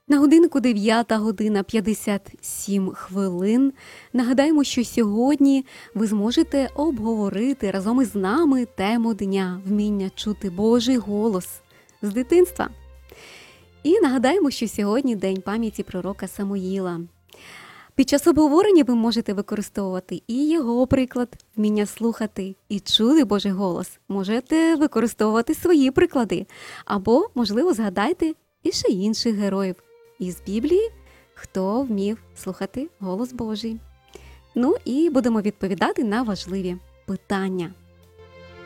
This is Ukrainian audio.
На годинку 9:57. Нагадаємо, що сьогодні ви зможете обговорити разом із нами тему дня «Вміння чути Божий голос» з дитинства. І нагадаємо, що сьогодні день пам'яті пророка Самуїла. Під час обговорення ви можете використовувати і його приклад, вміння слухати і чути Божий голос. Можете використовувати свої приклади. Або, можливо, згадайте і ще інших героїв із Біблії, хто вмів слухати голос Божий. Ну і будемо відповідати на важливі питання.